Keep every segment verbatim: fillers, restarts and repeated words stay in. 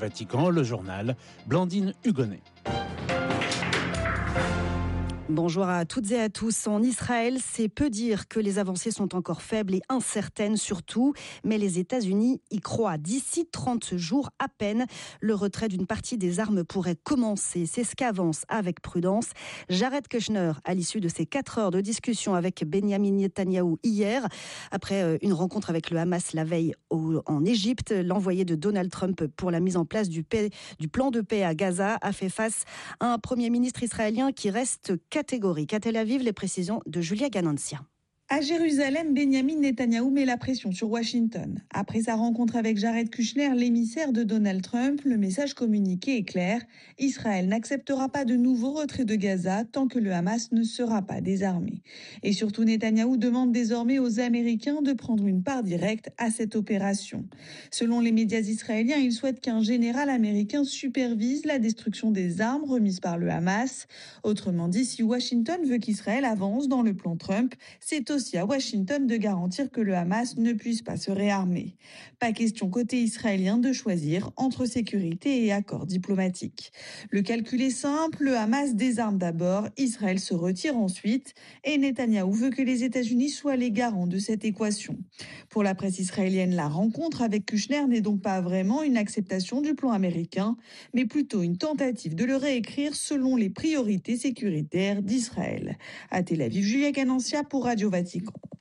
Vatican, le journal, Blandine Hugonnet. Bonjour à toutes et à tous. En Israël, c'est peu dire que les avancées sont encore faibles et incertaines surtout, mais les États-Unis y croient. D'ici trente jours à peine, le retrait d'une partie des armes pourrait commencer. C'est ce qu'avance avec prudence Jared Kushner à l'issue de ses quatre heures de discussion avec Benjamin Netanyahou hier. Après une rencontre avec le Hamas la veille au, en Égypte, l'envoyé de Donald Trump pour la mise en place du, paix, du plan de paix à Gaza a fait face à un Premier ministre israélien qui reste catégorique. À Tel Aviv, les précisions de Julia Ganancia. À Jérusalem, Benjamin Netanyahou met la pression sur Washington. Après sa rencontre avec Jared Kushner, l'émissaire de Donald Trump, le message communiqué est clair. Israël n'acceptera pas de nouveau retrait de Gaza tant que le Hamas ne sera pas désarmé. Et surtout, Netanyahou demande désormais aux Américains de prendre une part directe à cette opération. Selon les médias israéliens, il souhaite qu'un général américain supervise la destruction des armes remises par le Hamas. Autrement dit, si Washington veut qu'Israël avance dans le plan Trump, c'est aussi à Washington de garantir que le Hamas ne puisse pas se réarmer. Pas question côté israélien de choisir entre sécurité et accord diplomatique. Le calcul est simple, le Hamas désarme d'abord, Israël se retire ensuite et Netanyahou veut que les États-Unis soient les garants de cette équation. Pour la presse israélienne, la rencontre avec Kushner n'est donc pas vraiment une acceptation du plan américain, mais plutôt une tentative de le réécrire selon les priorités sécuritaires d'Israël. À Tel Aviv, Julia Ganancia pour Radio Vatican.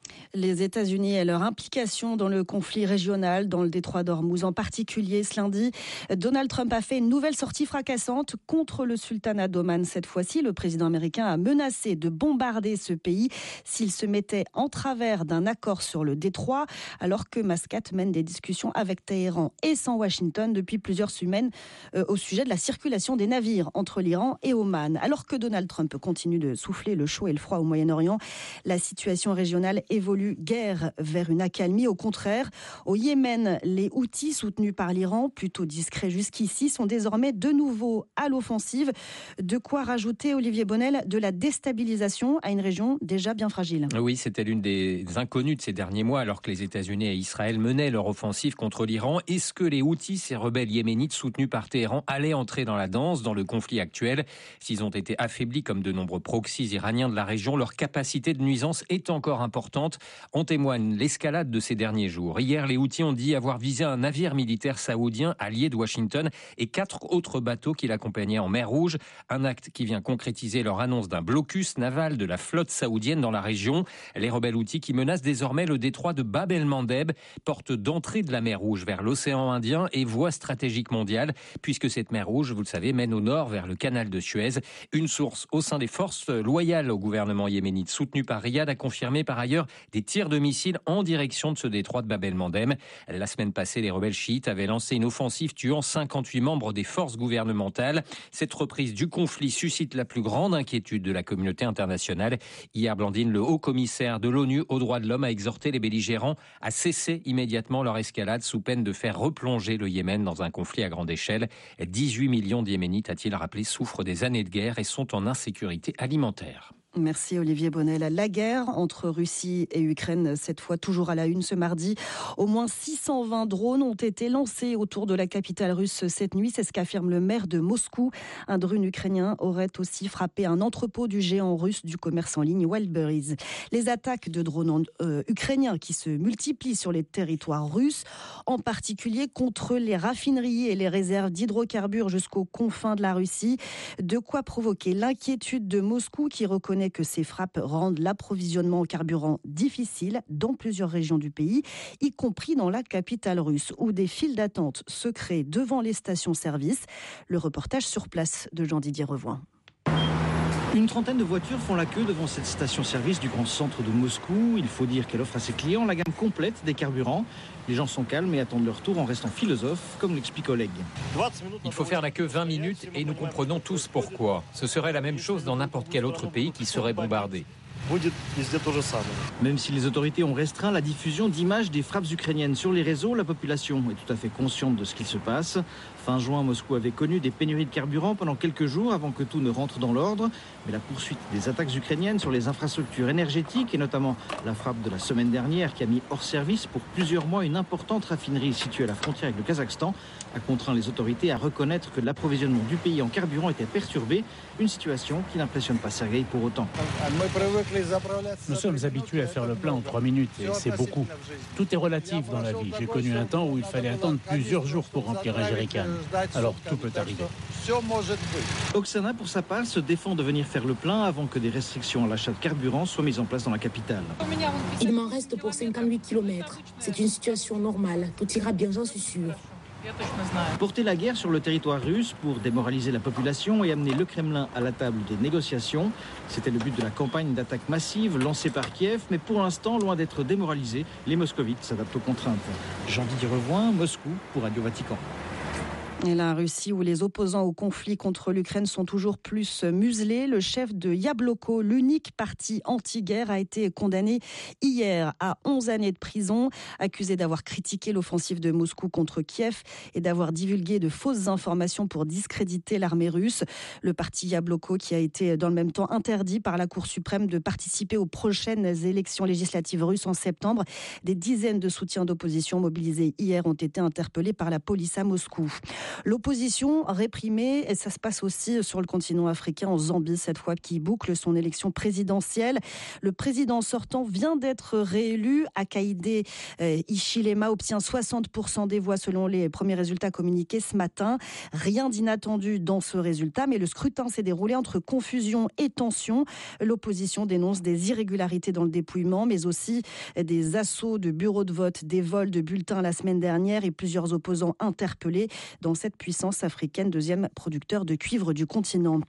Les États-Unis et leur implication dans le conflit régional, dans le détroit d'Ormuz en particulier. Ce lundi, Donald Trump a fait une nouvelle sortie fracassante contre le sultanat d'Oman. Cette fois-ci, le président américain a menacé de bombarder ce pays s'il se mettait en travers d'un accord sur le détroit, alors que Mascate mène des discussions avec Téhéran et sans Washington depuis plusieurs semaines euh, au sujet de la circulation des navires entre l'Iran et Oman. Alors que Donald Trump continue de souffler le chaud et le froid au Moyen-Orient, la situation régionale évolue guère vers une accalmie. Au contraire, au Yémen, les Houthis, soutenus par l'Iran, plutôt discrets jusqu'ici, sont désormais de nouveau à l'offensive. De quoi rajouter, Olivier Bonnel, de la déstabilisation à une région déjà bien fragile. Oui, c'était l'une des inconnues de ces derniers mois, alors que les États-Unis et Israël menaient leur offensive contre l'Iran. Est-ce que les Houthis, ces rebelles yéménites soutenus par Téhéran, allaient entrer dans la danse, dans le conflit actuel? S'ils ont été affaiblis comme de nombreux proxys iraniens de la région, leur capacité de nuisance est encore importante. En témoigne l'escalade de ces derniers jours. Hier, les Houthis ont dit avoir visé un navire militaire saoudien allié de Washington et quatre autres bateaux qui l'accompagnaient en mer Rouge. Un acte qui vient concrétiser leur annonce d'un blocus naval de la flotte saoudienne dans la région. Les rebelles Houthis qui menacent désormais le détroit de Bab el-Mandeb, porte d'entrée de la mer Rouge vers l'océan Indien et voie stratégique mondiale, puisque cette mer Rouge, vous le savez, mène au nord vers le canal de Suez. Une source au sein des forces loyales au gouvernement yéménite, soutenue par Riyad, a confirmé par ailleurs des tirs de missiles en direction de ce détroit de Bab el-Mandeb. La semaine passée, les rebelles chiites avaient lancé une offensive tuant cinquante-huit membres des forces gouvernementales. Cette reprise du conflit suscite la plus grande inquiétude de la communauté internationale. Hier, Blandine, le haut-commissaire de l'ONU aux droits de l'homme, a exhorté les belligérants à cesser immédiatement leur escalade sous peine de faire replonger le Yémen dans un conflit à grande échelle. dix-huit millions de Yéménites, a-t-il rappelé, souffrent des années de guerre et sont en insécurité alimentaire. Merci Olivier Bonnel. La guerre entre Russie et Ukraine, cette fois toujours à la une ce mardi. Au moins six cent vingt drones ont été lancés autour de la capitale russe cette nuit. C'est ce qu'affirme le maire de Moscou. Un drone ukrainien aurait aussi frappé un entrepôt du géant russe du commerce en ligne Wildberries. Les attaques de drones euh, ukrainiens qui se multiplient sur les territoires russes, en particulier contre les raffineries et les réserves d'hydrocarbures jusqu'aux confins de la Russie. De quoi provoquer l'inquiétude de Moscou qui reconnaît que ces frappes rendent l'approvisionnement en carburant difficile dans plusieurs régions du pays, y compris dans la capitale russe, où des files d'attente se créent devant les stations-service. Le reportage sur place de Jean-Didier Revoin. Une trentaine de voitures font la queue devant cette station-service du grand centre de Moscou. Il faut dire qu'elle offre à ses clients la gamme complète des carburants. Les gens sont calmes et attendent leur tour en restant philosophes, comme l'explique Oleg. Il faut faire la queue vingt minutes et nous comprenons tous pourquoi. Ce serait la même chose dans n'importe quel autre pays qui serait bombardé. Même si les autorités ont restreint la diffusion d'images des frappes ukrainiennes sur les réseaux, la population est tout à fait consciente de ce qu'il se passe. Fin juin, Moscou avait connu des pénuries de carburant pendant quelques jours avant que tout ne rentre dans l'ordre. Mais la poursuite des attaques ukrainiennes sur les infrastructures énergétiques et notamment la frappe de la semaine dernière qui a mis hors service pour plusieurs mois une importante raffinerie située à la frontière avec le Kazakhstan a contraint les autorités à reconnaître que l'approvisionnement du pays en carburant était perturbé. Une situation qui n'impressionne pas Sergueï pour autant. Nous sommes habitués à faire le plein en trois minutes et c'est beaucoup. Tout est relatif dans la vie. J'ai connu un temps où il fallait attendre plusieurs jours pour remplir un jerrycan. Alors tout peut arriver. Oksana, pour sa part, se défend de venir faire le plein avant que des restrictions à l'achat de carburant soient mises en place dans la capitale. Il m'en reste pour cinquante-huit kilomètres. C'est une situation normale. Tout ira bien, j'en suis sûre. Porter la guerre sur le territoire russe pour démoraliser la population et amener le Kremlin à la table des négociations. C'était le but de la campagne d'attaque massive lancée par Kiev, mais pour l'instant, loin d'être démoralisés, les moscovites s'adaptent aux contraintes. Jean-Didier Revoin, Moscou, pour Radio Vatican. Et la Russie, où les opposants au conflit contre l'Ukraine sont toujours plus muselés, le chef de Yabloko, l'unique parti anti-guerre, a été condamné hier à onze années de prison, accusé d'avoir critiqué l'offensive de Moscou contre Kiev et d'avoir divulgué de fausses informations pour discréditer l'armée russe. Le parti Yabloko, qui a été dans le même temps interdit par la Cour suprême de participer aux prochaines élections législatives russes en septembre. Des dizaines de soutiens d'opposition mobilisés hier ont été interpellés par la police à Moscou. L'opposition réprimée, et ça se passe aussi sur le continent africain, en Zambie cette fois, qui boucle son élection présidentielle. Le président sortant vient d'être réélu. Hakainde Hichilema obtient soixante pour cent des voix selon les premiers résultats communiqués ce matin. Rien d'inattendu dans ce résultat, mais le scrutin s'est déroulé entre confusion et tension. L'opposition dénonce des irrégularités dans le dépouillement, mais aussi des assauts de bureaux de vote, des vols de bulletins la semaine dernière et plusieurs opposants interpellés dans cette puissance africaine, deuxième producteur de cuivre du continent.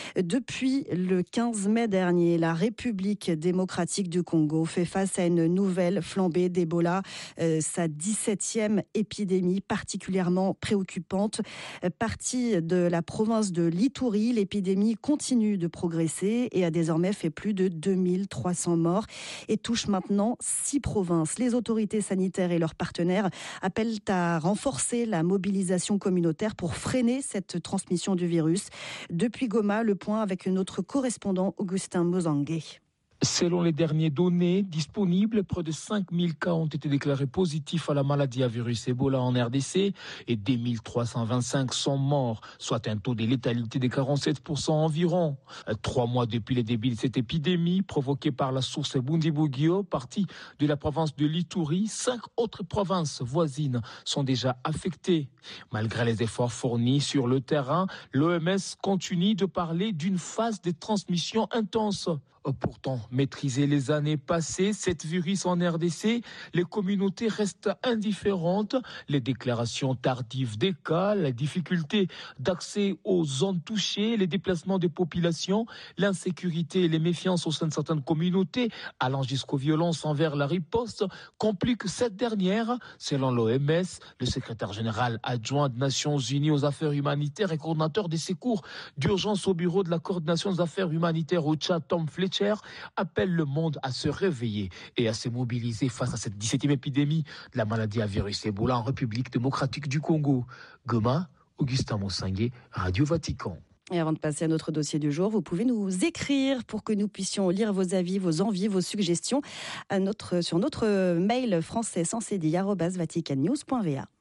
Depuis le quinze mai dernier, la République démocratique du Congo fait face à une nouvelle flambée d'Ebola, euh, sa dix-septième épidémie particulièrement préoccupante. Partie de la province de l'Ituri, l'épidémie continue de progresser et a désormais fait plus de deux mille trois cents morts et touche maintenant six provinces. Les autorités sanitaires et leurs partenaires appellent à renforcer la mobilisation communautaire pour freiner cette transmission du virus. Depuis Goma, le point avec notre correspondant Augustin Mozangue. Selon les dernières données disponibles, près de cinq mille cas ont été déclarés positifs à la maladie à virus Ebola en R D C et deux mille trois cent vingt-cinq sont morts, soit un taux de létalité de quarante-sept pour cent environ. Trois mois depuis le début de cette épidémie, provoquée par la source Bundibugyo, partie de la province de l'Ituri, cinq autres provinces voisines sont déjà affectées. Malgré les efforts fournis sur le terrain, l'O M S continue de parler d'une phase de transmission intense. Pourtant, maîtrisé les années passées, cette virus en R D C, les communautés restent indifférentes. Les déclarations tardives des cas, la difficulté d'accès aux zones touchées, les déplacements des populations, l'insécurité et les méfiances au sein de certaines communautés, allant jusqu'aux violences envers la riposte, compliquent cette dernière. Selon l'O M S, le secrétaire général adjoint des Nations Unies aux affaires humanitaires et coordinateur des secours d'urgence au bureau de la coordination des affaires humanitaires au Tchad, Tom Fletcher, appelle le monde à se réveiller et à se mobiliser face à cette dix-septième épidémie de la maladie à virus Ebola en République démocratique du Congo. Goma, Augustin Mossangue, Radio Vatican. Et avant de passer à notre dossier du jour, vous pouvez nous écrire pour que nous puissions lire vos avis, vos envies, vos suggestions à notre, sur notre mail français sans cédille arobase vatican news point v a.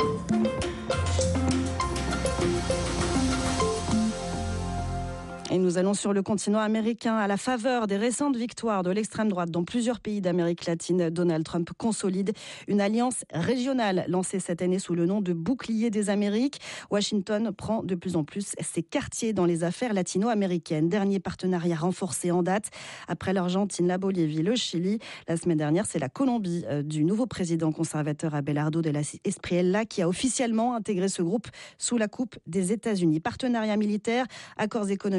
Et nous allons sur le continent américain. À la faveur des récentes victoires de l'extrême droite dans plusieurs pays d'Amérique latine, Donald Trump consolide une alliance régionale lancée cette année sous le nom de Bouclier des Amériques. Washington prend de plus en plus ses quartiers dans les affaires latino-américaines. Dernier partenariat renforcé en date après l'Argentine, la Bolivie, le Chili. La semaine dernière, c'est la Colombie euh, du nouveau président conservateur Abelardo de la Espriella qui a officiellement intégré ce groupe sous la coupe des États-Unis. Partenariat militaire, accords économiques, coopération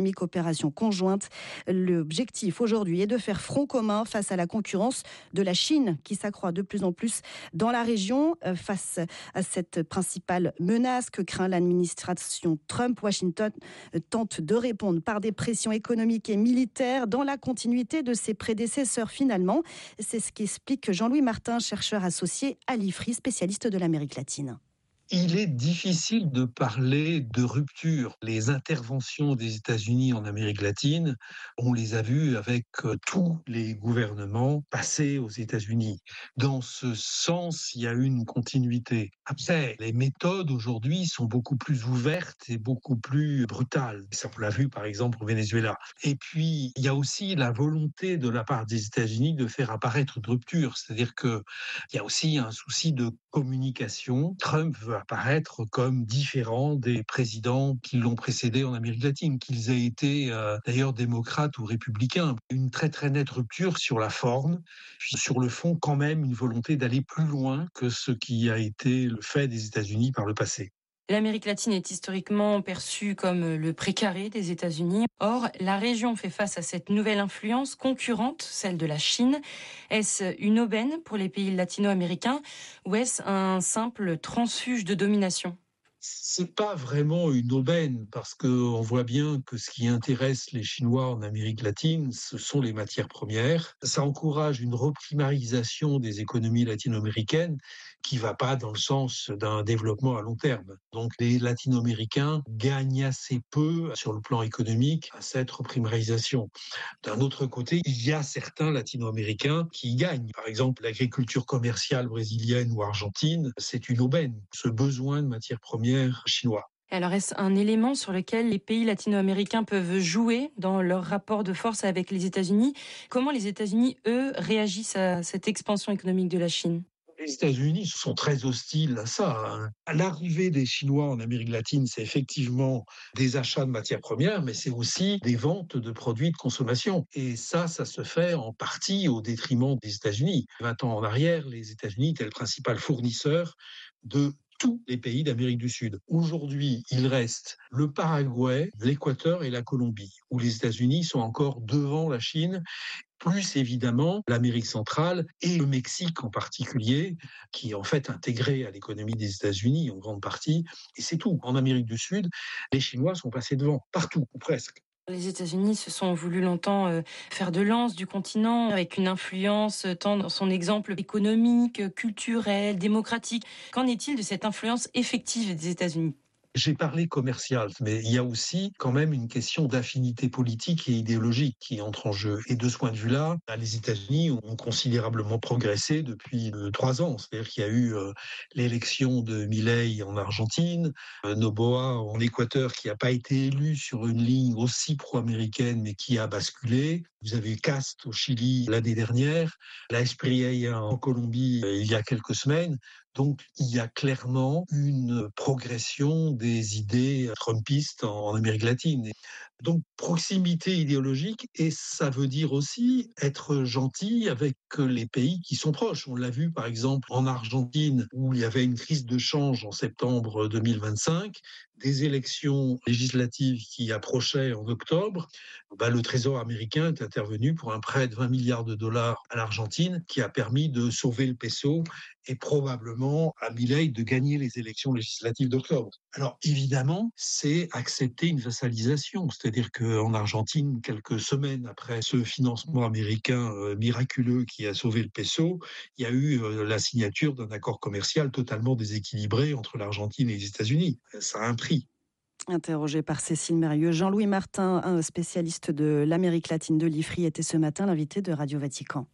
déclaration conjointe. L'objectif aujourd'hui est de faire front commun face à la concurrence de la Chine qui s'accroît de plus en plus dans la région. Face à cette principale menace que craint l'administration Trump, Washington tente de répondre par des pressions économiques et militaires dans la continuité de ses prédécesseurs finalement. C'est ce qu'explique Jean-Louis Martin, chercheur associé à l'I F R I, spécialiste de l'Amérique latine. Il est difficile de parler de rupture. Les interventions des États-Unis en Amérique latine, on les a vues avec tous les gouvernements passés aux États-Unis. Dans ce sens, il y a une continuité. Après, les méthodes aujourd'hui sont beaucoup plus ouvertes et beaucoup plus brutales. Ça, on l'a vu par exemple au Venezuela. Et puis, il y a aussi la volonté de la part des États-Unis de faire apparaître une rupture. C'est-à-dire qu'il y a aussi un souci de communication. Trump veut apparaître comme différent des présidents qui l'ont précédé en Amérique latine, qu'ils aient été euh, d'ailleurs démocrates ou républicains. Une très très nette rupture sur la forme, puis sur le fond quand même une volonté d'aller plus loin que ce qui a été le fait des États-Unis par le passé. L'Amérique latine est historiquement perçue comme le précaré des États-Unis. Or, la région fait face à cette nouvelle influence concurrente, celle de la Chine. Est-ce une aubaine pour les pays latino-américains ou est-ce un simple transfuge de domination ? C'est pas vraiment une aubaine parce qu'on voit bien que ce qui intéresse les Chinois en Amérique latine, ce sont les matières premières. Ça encourage une reprimarisation des économies latino-américaines qui va pas dans le sens d'un développement à long terme. Donc les latino-américains gagnent assez peu sur le plan économique à cette reprimarisation. D'un autre côté, il y a certains latino-américains qui gagnent. Par exemple, l'agriculture commerciale brésilienne ou argentine, c'est une aubaine. Ce besoin de matières premières chinois. Alors, est-ce un élément sur lequel les pays latino-américains peuvent jouer dans leur rapport de force avec les États-Unis ? Comment les États-Unis, eux, réagissent à cette expansion économique de la Chine ? Les États-Unis sont très hostiles à ça. L'arrivée des Chinois en Amérique latine, c'est effectivement des achats de matières premières, mais c'est aussi des ventes de produits de consommation. Et ça, ça se fait en partie au détriment des États-Unis. vingt ans en arrière, les États-Unis étaient le principal fournisseur de tous les pays d'Amérique du Sud. Aujourd'hui, il reste le Paraguay, l'Équateur et la Colombie, où les États-Unis sont encore devant la Chine, plus évidemment l'Amérique centrale et le Mexique en particulier, qui est en fait intégré à l'économie des États-Unis en grande partie, et c'est tout. En Amérique du Sud, les Chinois sont passés devant, partout, ou presque. Les États-Unis se sont voulu longtemps euh, faire de lance du continent avec une influence euh, tant dans son exemple économique, culturel, démocratique. Qu'en est-il de cette influence effective des États-Unis ? J'ai parlé commercial, mais il y a aussi quand même une question d'affinité politique et idéologique qui entre en jeu. Et de ce point de vue-là, les États-Unis ont considérablement progressé depuis euh, trois ans. C'est-à-dire qu'il y a eu euh, l'élection de Milei en Argentine, euh, Noboa en Équateur qui n'a pas été élu sur une ligne aussi pro-américaine mais qui a basculé. Vous avez eu Cast au Chili l'année dernière, la Espriella en Colombie euh, il y a quelques semaines. Donc, il y a clairement une progression des idées trumpistes en Amérique latine. Donc, proximité idéologique, et ça veut dire aussi être gentil avec les pays qui sont proches. On l'a vu, par exemple, en Argentine, où il y avait une crise de change en septembre deux mille vingt-cinq, des élections législatives qui approchaient en octobre. Bah, le Trésor américain est intervenu pour un prêt de vingt milliards de dollars à l'Argentine qui a permis de sauver le peso et probablement à Milei de gagner les élections législatives d'octobre. Alors évidemment, c'est accepter une vassalisation, c'est-à-dire qu'en Argentine, quelques semaines après ce financement américain euh, miraculeux qui a sauvé le peso, il y a eu euh, la signature d'un accord commercial totalement déséquilibré entre l'Argentine et les États-Unis. Ça a un prix. Interrogé par Cécile Mérieux, Jean-Louis Martin, un spécialiste de l'Amérique latine de l'I F R I, était ce matin l'invité de Radio Vatican.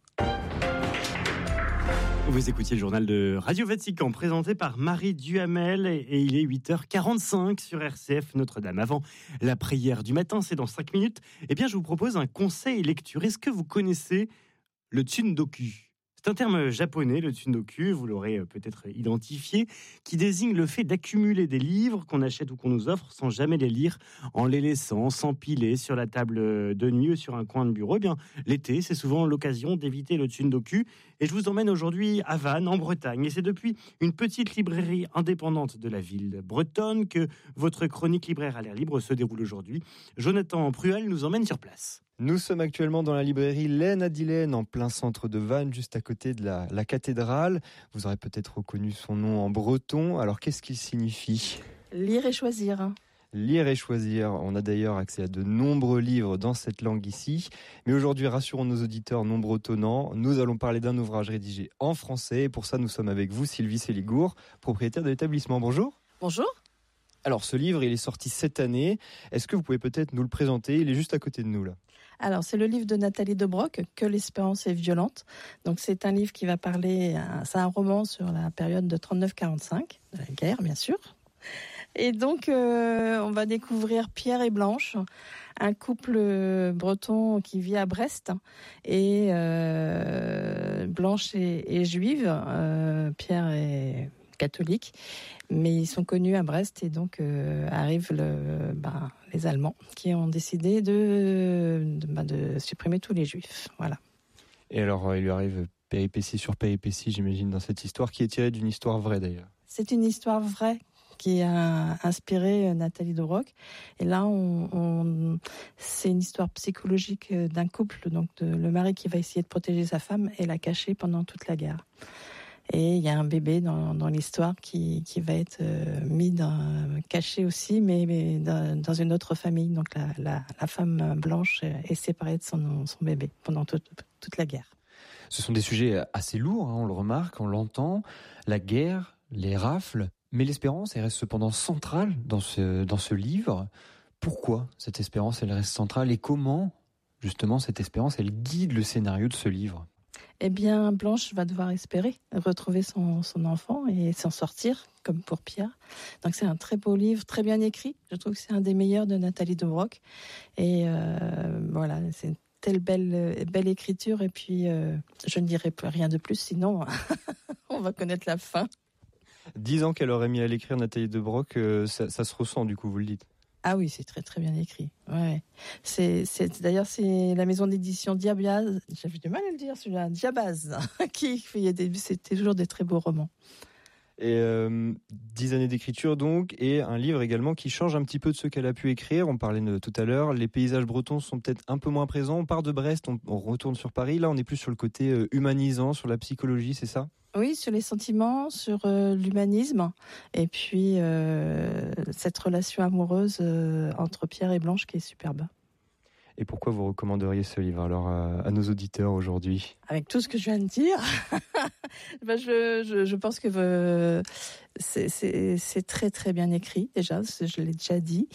Vous écoutiez le journal de Radio Vatican présenté par Marie Duhamel et il est huit heures quarante-cinq sur R C F Notre-Dame. Avant la prière du matin, c'est dans cinq minutes. Eh bien, je vous propose un conseil lecture. Est-ce que vous connaissez le Tsundoku ? C'est un terme japonais, le tsundoku, vous l'aurez peut-être identifié, qui désigne le fait d'accumuler des livres qu'on achète ou qu'on nous offre sans jamais les lire, en les laissant s'empiler sur la table de nuit ou sur un coin de bureau. Eh bien, l'été, c'est souvent l'occasion d'éviter le tsundoku. Et je vous emmène aujourd'hui à Vannes, en Bretagne. Et c'est depuis une petite librairie indépendante de la ville bretonne que votre chronique libraire à l'air libre se déroule aujourd'hui. Jonathan Pruel nous emmène sur place. Nous sommes actuellement dans la librairie Laine à Dilaine, en plein centre de Vannes, juste à côté de la, la cathédrale. Vous aurez peut-être reconnu son nom en breton. Alors, qu'est-ce qu'il signifie ? Lire et choisir. Lire et choisir. On a d'ailleurs accès à de nombreux livres dans cette langue ici. Mais aujourd'hui, rassurons nos auditeurs non bretonnants, nous allons parler d'un ouvrage rédigé en français. Et pour ça, nous sommes avec vous, Sylvie Séligour, propriétaire de l'établissement. Bonjour. Bonjour. Alors, ce livre, il est sorti cette année. Est-ce que vous pouvez peut-être nous le présenter ? Il est juste à côté de nous, là. Alors, c'est le livre de Nathalie de Broc, Que l'espérance est violente. Donc, c'est un livre qui va parler, c'est un roman sur la période de trente-neuf quarante-cinq, de la guerre, bien sûr. Et donc, euh, on va découvrir Pierre et Blanche, un couple breton qui vit à Brest. Et euh, Blanche est, est juive, euh, Pierre est catholique, mais ils sont connus à Brest et donc euh, arrivent le, bah, les Allemands qui ont décidé de, de, bah, de supprimer tous les Juifs. Voilà. Et alors, il lui arrive péripétie sur péripétie, j'imagine, dans cette histoire qui est tirée d'une histoire vraie d'ailleurs. C'est une histoire vraie qui a inspiré Nathalie de Broc. Et là, on, on, c'est une histoire psychologique d'un couple, donc de, le mari qui va essayer de protéger sa femme et la cacher pendant toute la guerre. Et il y a un bébé dans, dans l'histoire qui, qui va être euh, mis dans, caché aussi, mais, mais dans, dans une autre famille. Donc la, la, la femme blanche est séparée de son, son bébé pendant toute, toute la guerre. Ce sont des sujets assez lourds, hein, on le remarque, on l'entend. La guerre, les rafles, mais l'espérance, elle reste cependant centrale dans ce, dans ce livre. Pourquoi cette espérance, elle reste centrale et comment, justement, cette espérance, elle guide le scénario de ce livre ? Eh bien, Blanche va devoir espérer retrouver son, son enfant et s'en sortir, comme pour Pierre. Donc c'est un très beau livre, très bien écrit. Je trouve que c'est un des meilleurs de Nathalie de Broc. Et euh, voilà, c'est une telle belle, belle écriture. Et puis, euh, je ne dirai rien de plus, sinon on va connaître la fin. Dix ans qu'elle aurait mis à l'écrire, Nathalie de Broc, euh, ça, ça se ressent du coup, vous le dites. Ah oui, c'est très très bien écrit. Ouais. C'est, c'est, d'ailleurs, c'est la maison d'édition Diabaz, j'avais du mal à le dire celui-là, Diabaz, qui fait des, c'était toujours des très beaux romans. Et euh, dix années d'écriture donc, et un livre également qui change un petit peu de ce qu'elle a pu écrire. On parlait de, tout à l'heure, les paysages bretons sont peut-être un peu moins présents. On part de Brest, on, on retourne sur Paris. Là, on est plus sur le côté euh, humanisant, sur la psychologie, c'est ça ? Oui, sur les sentiments, sur euh, l'humanisme, et puis euh, cette relation amoureuse euh, entre Pierre et Blanche qui est superbe. Et pourquoi vous recommanderiez ce livre alors à, à nos auditeurs aujourd'hui ? Avec tout ce que je viens de dire, ben je, je, je pense que euh, c'est, c'est, c'est très très bien écrit déjà, je l'ai déjà dit,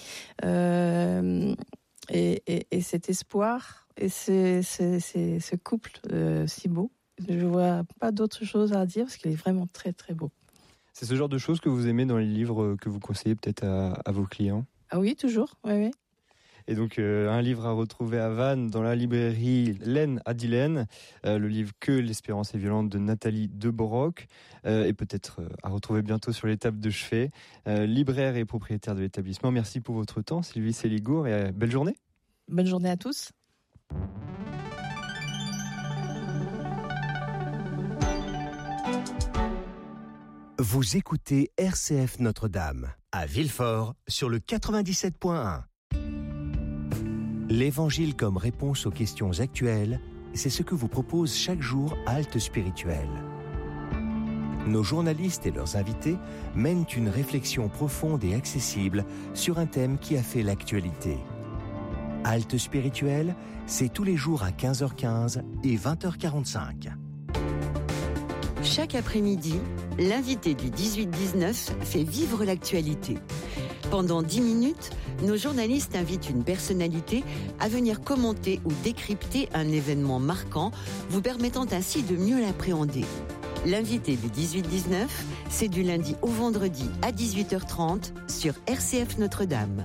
euh, et, et, et cet espoir et c'est, c'est, c'est, ce couple euh, si beau. Je ne vois pas d'autre chose à dire parce qu'il est vraiment très très beau. C'est ce genre de choses que vous aimez dans les livres que vous conseillez peut-être à, à vos clients ? Ah oui, toujours, oui, oui. Et donc euh, un livre à retrouver à Vannes dans la librairie Laine à Dilaine, euh, le livre Que l'espérance est violente de Nathalie de Broc, euh, et peut-être euh, à retrouver bientôt sur les tables de chevet. Euh, libraire et propriétaire de l'établissement, merci pour votre temps Sylvie Séligour et euh, belle journée. Bonne journée à tous. Vous écoutez R C F Notre-Dame, à Villefort, sur le quatre-vingt-dix-sept point un. L'Évangile comme réponse aux questions actuelles, c'est ce que vous propose chaque jour Halte Spirituelle. Nos journalistes et leurs invités mènent une réflexion profonde et accessible sur un thème qui a fait l'actualité. Halte Spirituelle, c'est tous les jours à quinze heures quinze et vingt heures quarante-cinq. Chaque après-midi, l'invité du dix-huit dix-neuf fait vivre l'actualité. Pendant dix minutes, nos journalistes invitent une personnalité à venir commenter ou décrypter un événement marquant, vous permettant ainsi de mieux l'appréhender. L'invité du dix-huit dix-neuf, c'est du lundi au vendredi à dix-huit heures trente sur R C F Notre-Dame.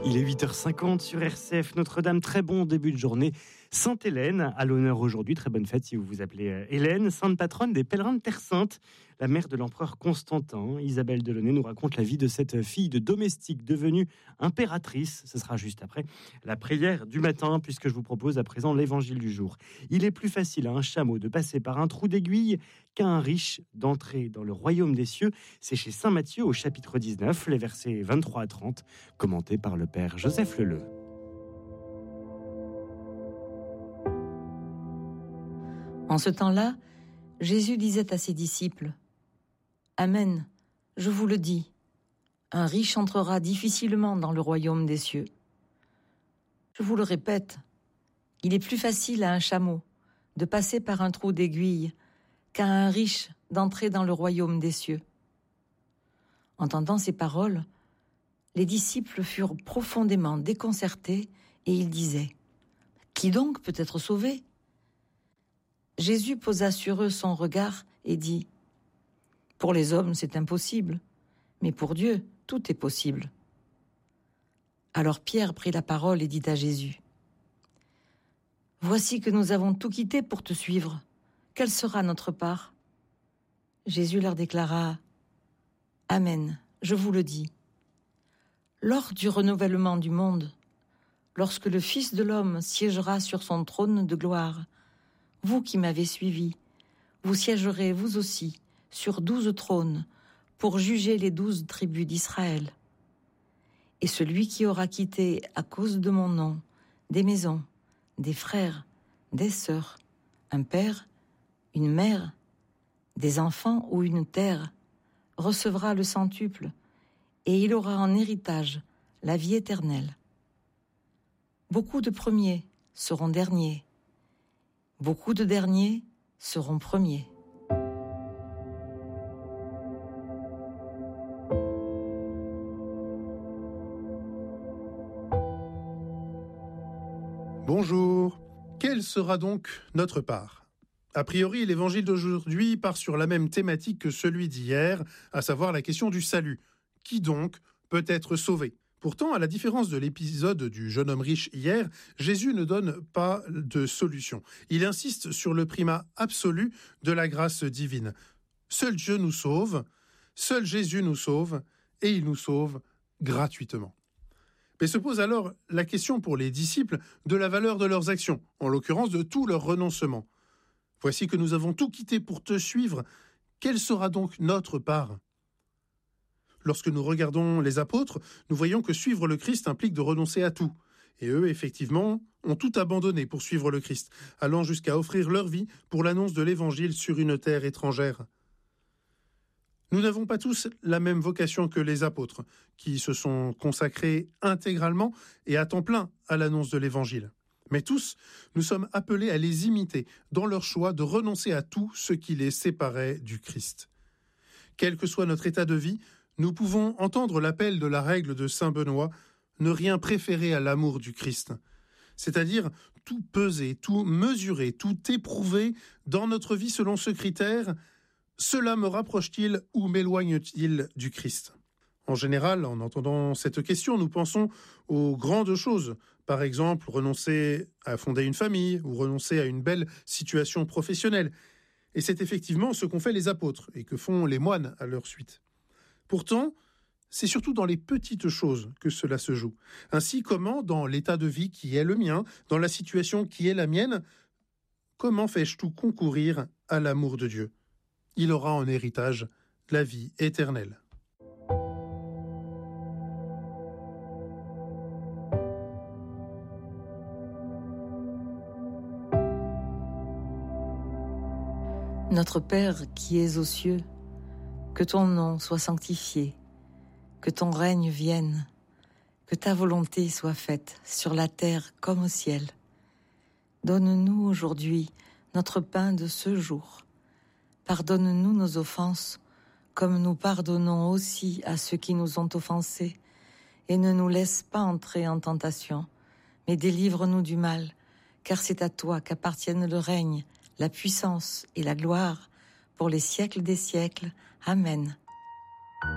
Il est huit heures cinquante sur R C F Notre-Dame. Très bon début de journée. Sainte Hélène, à l'honneur aujourd'hui. Très bonne fête si vous vous appelez Hélène, sainte patronne des pèlerins de Terre Sainte. La mère de l'empereur Constantin, Isabelle Delaunay, nous raconte la vie de cette fille de domestique devenue impératrice. Ce sera juste après la prière du matin, puisque je vous propose à présent l'évangile du jour. Il est plus facile à un chameau de passer par un trou d'aiguille qu'à un riche d'entrer dans le royaume des cieux. C'est chez saint Matthieu au chapitre dix-neuf, les versets vingt-trois à trente, commentés par le père Joseph Leleu. En ce temps-là, Jésus disait à ses disciples : Amen, je vous le dis, un riche entrera difficilement dans le royaume des cieux. Je vous le répète, il est plus facile à un chameau de passer par un trou d'aiguille qu'à un riche d'entrer dans le royaume des cieux. Entendant ces paroles, les disciples furent profondément déconcertés et ils disaient : Qui donc peut être sauvé ? Jésus posa sur eux son regard et dit : Pour les hommes, c'est impossible, mais pour Dieu, tout est possible. Alors Pierre prit la parole et dit à Jésus : Voici que nous avons tout quitté pour te suivre. Quelle sera notre part ? Jésus leur déclara : Amen, je vous le dis. Lors du renouvellement du monde, lorsque le Fils de l'homme siégera sur son trône de gloire, vous qui m'avez suivi, vous siégerez vous aussi sur douze trônes pour juger les douze tribus d'Israël. Et celui qui aura quitté à cause de mon nom des maisons, des frères, des sœurs, un père, une mère, des enfants ou une terre, recevra le centuple et il aura en héritage la vie éternelle. Beaucoup de premiers seront derniers. Beaucoup de derniers seront premiers. Bonjour. Quelle sera donc notre part ? A priori, l'évangile d'aujourd'hui part sur la même thématique que celui d'hier, à savoir la question du salut. Qui donc peut être sauvé ? Pourtant, à la différence de l'épisode du jeune homme riche hier, Jésus ne donne pas de solution. Il insiste sur le primat absolu de la grâce divine. Seul Dieu nous sauve, seul Jésus nous sauve, et il nous sauve gratuitement. Mais se pose alors la question pour les disciples de la valeur de leurs actions, en l'occurrence de tout leur renoncement. Voici que nous avons tout quitté pour te suivre. Quelle sera donc notre part ? Lorsque nous regardons les apôtres, nous voyons que suivre le Christ implique de renoncer à tout. Et eux, effectivement, ont tout abandonné pour suivre le Christ, allant jusqu'à offrir leur vie pour l'annonce de l'Évangile sur une terre étrangère. Nous n'avons pas tous la même vocation que les apôtres, qui se sont consacrés intégralement et à temps plein à l'annonce de l'Évangile. Mais tous, nous sommes appelés à les imiter dans leur choix de renoncer à tout ce qui les séparait du Christ. Quel que soit notre état de vie, nous pouvons entendre l'appel de la règle de saint Benoît, ne rien préférer à l'amour du Christ. C'est-à-dire tout peser, tout mesurer, tout éprouver dans notre vie selon ce critère, cela me rapproche-t-il ou m'éloigne-t-il du Christ ? En général, en entendant cette question, nous pensons aux grandes choses. Par exemple, renoncer à fonder une famille ou renoncer à une belle situation professionnelle. Et c'est effectivement ce qu'ont fait les apôtres et que font les moines à leur suite. Pourtant, c'est surtout dans les petites choses que cela se joue. Ainsi, comment, dans l'état de vie qui est le mien, dans la situation qui est la mienne, comment fais-je tout concourir à l'amour de Dieu ? Il aura en héritage la vie éternelle. Notre Père qui es aux cieux, que ton nom soit sanctifié, que ton règne vienne, que ta volonté soit faite sur la terre comme au ciel. Donne-nous aujourd'hui notre pain de ce jour. Pardonne-nous nos offenses, comme nous pardonnons aussi à ceux qui nous ont offensés. Et ne nous laisse pas entrer en tentation, mais délivre-nous du mal, car c'est à toi qu'appartiennent le règne, la puissance et la gloire, pour les siècles des siècles. Amen.